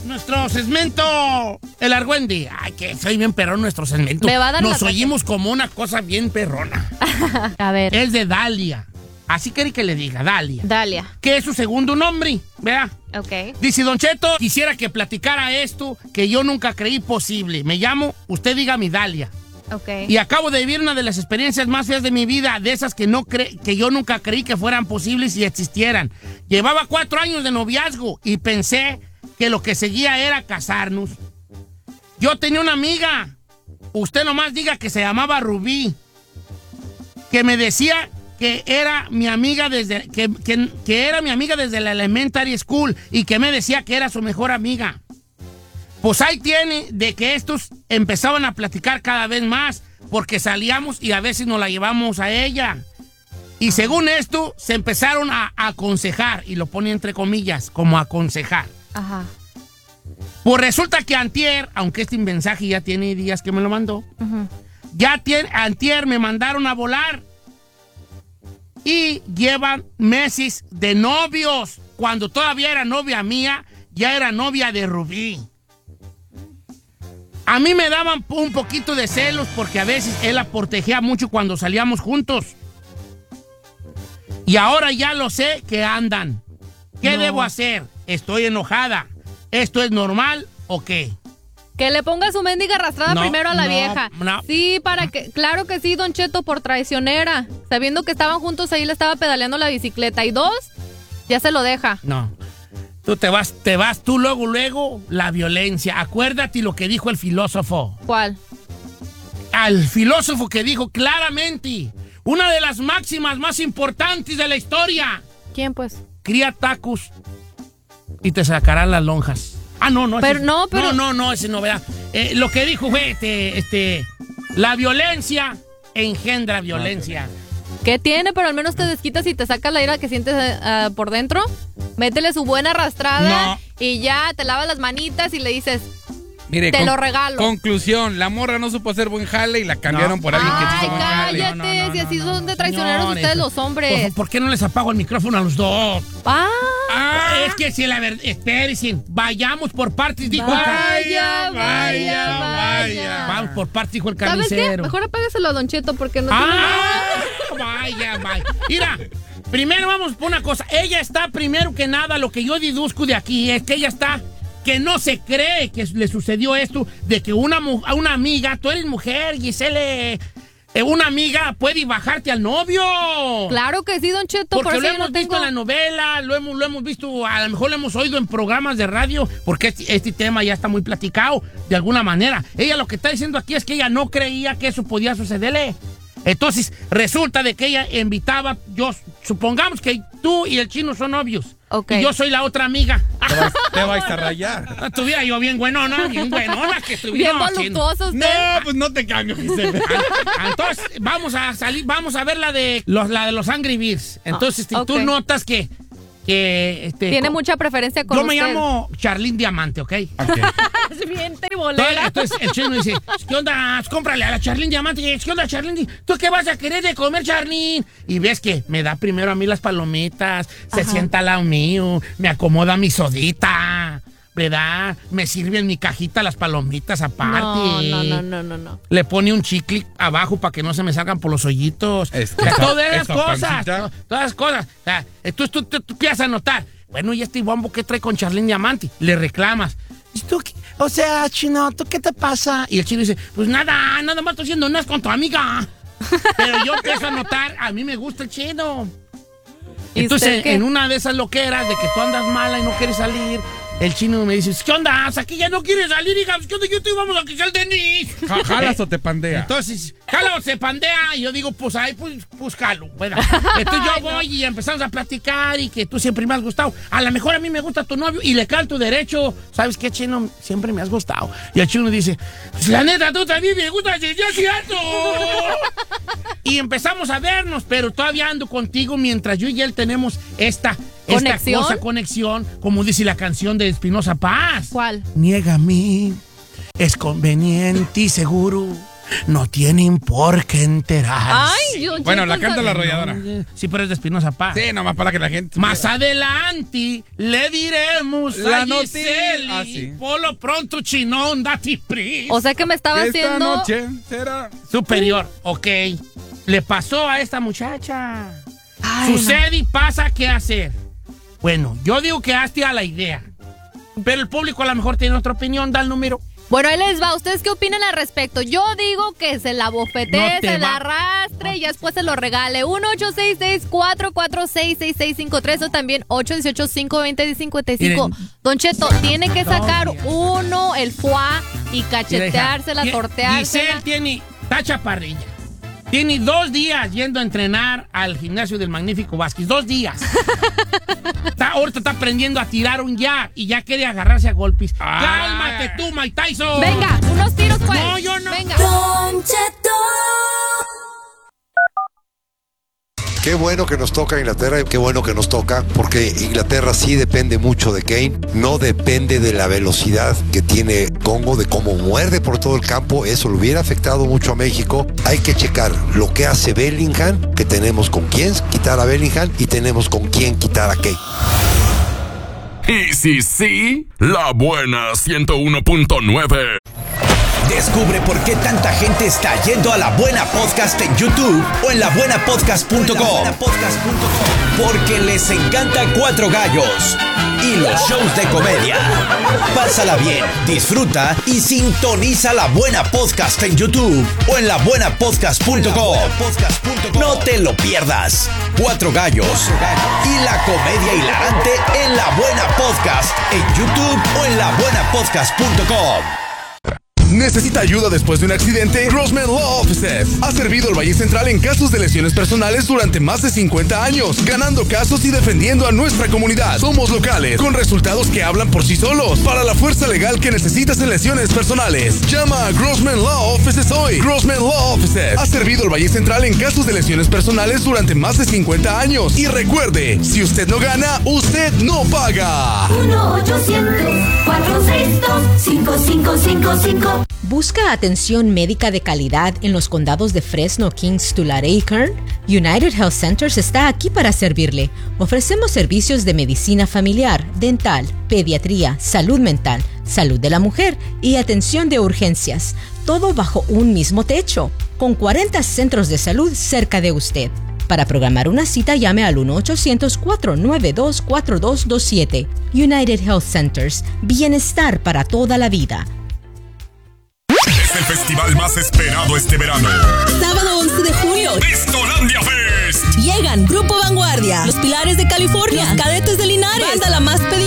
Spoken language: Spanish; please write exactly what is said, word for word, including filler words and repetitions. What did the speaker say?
nuestro segmento, el argüendi. Ay, que soy bien perrón nuestro segmento. Me va a dar Nos la oímos como una cosa bien perrona. A ver. Es de Dalia. Así quiere que le diga, Dalia. Dalia. Que es su segundo nombre, vea. Ok. Dice, Don Cheto, quisiera que platicara esto que yo nunca creí posible. Me llamo, usted diga mi Dalia. Ok. Y acabo de vivir una de las experiencias más feas de mi vida, de esas que, no cre que yo nunca creí que fueran posibles y existieran. Llevaba cuatro años de noviazgo y pensé que lo que seguía era casarnos. Yo tenía una amiga, usted nomás diga que se llamaba Rubí, que me decía que era mi amiga desde que, que, que era mi amiga desde la elementary school y que me decía que era su mejor amiga. Pues ahí tiene de que estos empezaban a platicar cada vez más porque salíamos y a veces nos la llevamos a ella. Y según esto, se empezaron a aconsejar, y lo pone entre comillas, como aconsejar. Ajá. Pues resulta que antier, aunque este mensaje ya tiene días que me lo mandó, uh-huh. ya tiene, antier me mandaron a volar y llevan meses de novios. Cuando todavía era novia mía, ya era novia de Rubí. A mí me daban un poquito de celos porque a veces él la protegía mucho cuando salíamos juntos. Y ahora ya lo sé que andan. ¿Qué no. debo hacer? Estoy enojada. ¿Esto es normal o qué? Que le ponga su mendiga arrastrada no, primero a la no, vieja. No. Sí, para que... Claro que sí, Don Cheto, por traicionera. Sabiendo que estaban juntos, ahí le estaba pedaleando la bicicleta. Y dos, ya se lo deja. No. Tú te vas, te vas tú luego, luego, la violencia. Acuérdate lo que dijo el filósofo. ¿Cuál? Al filósofo que dijo claramente, una de las máximas más importantes de la historia. ¿Quién, pues? Cría tacos y te sacarán las lonjas. Ah, no, no. Pero ese, no, pero... No, no, no, ese no, ¿verdad? Eh, lo que dijo fue, este, este, la violencia engendra violencia. ¿Qué tiene? Pero al menos te desquitas y te sacas la ira que sientes uh, por dentro. Métele su buena arrastrada no. y ya te lavas las manitas y le dices, mire, te con, lo regalo. Conclusión, la morra no supo hacer buen jale y la cambiaron no. por alguien Ay, que hizo buen jale. cállate, no, no, no, si así no, son no, de traicioneros señores, ustedes los hombres. ¿Por, ¿Por qué no les apago el micrófono a los dos? Ah, ah es que si la verdad, espérense, vayamos por partes, dijo vaya, el vaya, vaya, vaya. Vamos por partes, dijo el ¿Sabes carnicero. qué? Mejor apágaselo a Don Cheto porque no ah, tiene... Vaya, vaya. Mira, primero vamos por una cosa. Ella está, primero que nada, lo que yo deduzco de aquí es que ella está... que no se cree que le sucedió esto de que una, a una amiga, tú eres mujer, Giselle, eh, una amiga puede bajarte al novio. Claro que sí, Don Cheto. Porque por lo eso hemos no visto tengo... en la novela, lo hemos, lo hemos visto, a lo mejor lo hemos oído en programas de radio, porque este, este tema ya está muy platicado de alguna manera. Ella lo que está diciendo aquí es que ella no creía que eso podía sucederle. Entonces, resulta de que ella invitaba, yo, supongamos que tú y el chino son novios. Okay. Y yo soy la otra amiga. Te vas, te vas a rayar. Estuviera yo bien buenona, bien buenona que estuviera. Bien voluptuoso usted. No, pues no te cambio, Giselle. Entonces, vamos a salir, vamos a ver la de los, la de los Angry Birds. Entonces, si okay. tú notas que... que este, tiene con, mucha preferencia con yo usted. Yo me llamo Charlene Diamante, ¿ok? okay. Es bien tribolera. Entonces, el chino dice, ¿qué onda? Cómprale a la Charlene Diamante. ¿Qué onda, Charlene? ¿Tú qué vas a querer de comer, Charlene? Y ves que me da primero a mí las palomitas, se Ajá. sienta al lado mío, me acomoda mi sodita, ¿verdad? Me sirve en mi cajita las palomitas aparte. No, no, no, no, no, no. Le pone un chicle abajo para que no se me salgan por los hoyitos. Es, o sea, todas esas cosas. To, todas esas cosas. O sea, tú, tú, tú, tú empiezas a notar. Bueno, ¿y este bombo qué trae con Charlene Diamante? Le reclamas. ¿Y tú qué? O sea, chino, ¿tú qué te pasa? Y el chino dice, pues nada, nada más estoy haciendo unas con tu amiga. Pero yo empiezo a notar, a mí me gusta el chino. Entonces, en una de esas loqueras de que tú andas mala y no quieres salir, el chino me dice, ¿qué onda? O sea, que ya no quieres salir, hija. ¿Qué onda? Yo te vamos a quitar el tenis. ¿Jalas o te pandea? Entonces, jala o se pandea. Y yo digo, pues ahí, pues, pues jalo. Bueno, entonces yo voy y empezamos a platicar y que tú siempre me has gustado. A lo mejor a mí me gusta tu novio y le canto derecho. ¿Sabes qué, chino? Siempre me has gustado. Y el chino dice, pues la neta, tú también me gustas, ya es cierto. Y empezamos a vernos, pero todavía ando contigo mientras yo y él tenemos esta... Esta ¿Conexión? cosa, conexión, como dice la canción de Espinoza Paz. ¿Cuál? Niégame, es conveniente y seguro no tienen por qué enterarse. Ay, yo, Bueno, yo la canta la no, arrolladora. Sí, pero es de Espinoza Paz. Sí, nomás para que la gente... Más adelante le diremos La a noticia. Giseli, Ah, sí. por lo pronto, chinón, date prisa. O sea que me estaba Esta haciendo... noche será... Superior, ok. Le pasó a esta muchacha. Ay, Sucede y pasa, ¿qué hacer? Bueno, yo digo que hazte a la idea. Pero el público a lo mejor tiene otra opinión, da el número. Bueno, ahí les va. ¿Ustedes qué opinan al respecto? Yo digo que se la bofetee, No te se la va. arrastre y ya después se lo regale. uno ocho seis seis, cuatro cuatro seis, seis seis cinco tres o también ocho uno ocho, cinco dos cero, cinco cinco. Miren. Don Cheto, tiene que sacar No, mira. uno, el foie, y cacheteársela, Tie- torteársela. Giselle tiene, está chaparrilla. Tiene dos días yendo a entrenar al gimnasio del Magnífico Vázquez. Dos días. Está, ahorita está aprendiendo a tirar un ya y ya quiere agarrarse a golpes. Ah. ¡Cálmate tú, Mike Tyson! Venga, unos tiros pues. No, yo no. Venga. Don Cheto. Qué bueno que nos toca Inglaterra y qué bueno que nos toca, porque Inglaterra sí depende mucho de Kane, no depende de la velocidad que tiene Congo, de cómo muerde por todo el campo. Eso le hubiera afectado mucho a México. Hay que checar lo que hace Bellingham, que tenemos con quién quitar a Bellingham y tenemos con quién quitar a Kane. Y si sí, la buena ciento uno punto nueve. Descubre por qué tanta gente está yendo a La Buena Podcast en YouTube o en la buena podcast punto com. Porque les encanta Cuatro Gallos y los shows de comedia. Pásala bien, disfruta y sintoniza La Buena Podcast en YouTube o en la buena podcast punto com. No te lo pierdas. Cuatro Gallos y la comedia hilarante en La Buena Podcast en YouTube o en la buena podcast punto com. ¿Necesita ayuda después de un accidente? Grossman Law Offices ha servido al Valle Central en casos de lesiones personales durante más de cincuenta años, ganando casos y defendiendo a nuestra comunidad. Somos locales, con resultados que hablan por sí solos. Para la fuerza legal que necesitas en lesiones personales, llama a Grossman Law Offices hoy. Grossman Law Offices ha servido al Valle Central en casos de lesiones personales durante más de cincuenta años. Y recuerde, si usted no gana, usted no paga. uno ochocientos, cuatrocientos sesenta y dos, cinco cinco cinco cinco. ¿Busca atención médica de calidad en los condados de Fresno, Kings, Tulare y Kern? United Health Centers está aquí para servirle. Ofrecemos servicios de medicina familiar, dental, pediatría, salud mental, salud de la mujer y atención de urgencias. Todo bajo un mismo techo, con cuarenta centros de salud cerca de usted. Para programar una cita, llame al uno ochocientos, cuatro nueve dos, cuatro dos dos siete. United Health Centers. Bienestar para toda la vida. Es el festival más esperado este verano. Sábado once de junio. Pistolandia Fest. Llegan Grupo Vanguardia, Los Pilares de California, Los Cadetes de Linares, Banda La Más Pedida.